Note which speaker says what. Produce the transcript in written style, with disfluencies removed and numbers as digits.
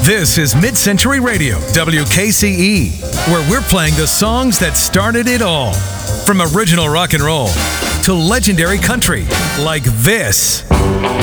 Speaker 1: This is Mid-Century Radio, WKCE, where we're playing the songs that started it all. From original rock and roll to legendary country, like this.